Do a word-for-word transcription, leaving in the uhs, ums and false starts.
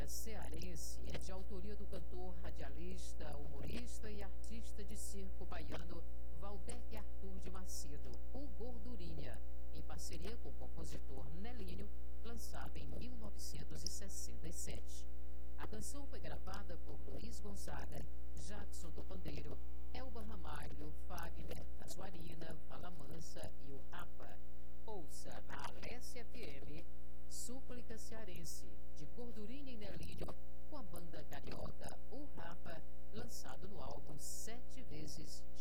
Cearense é de autoria do cantor, radialista, humorista e artista de circo baiano Valdec Arthur de Macedo, o Gordurinha, em parceria com o compositor Nelinho, lançado em mil novecentos e sessenta e sete. A canção foi gravada por Luiz Gonzaga, Jackson do Pandeiro, Elba Ramalho, Fagner, Casuarina, Fala Mansa e o Rapa. Ouça na Alessia F M, Súplica Cearense, de Gordurinha e Nelinho, com a banda carioca O Rapa, lançado no álbum Sete Vezes